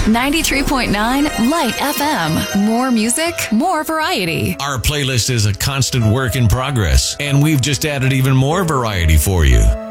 93.9 Light FM. More music, more variety. Our playlist is a constant work in progress, and we've just added even more variety for you.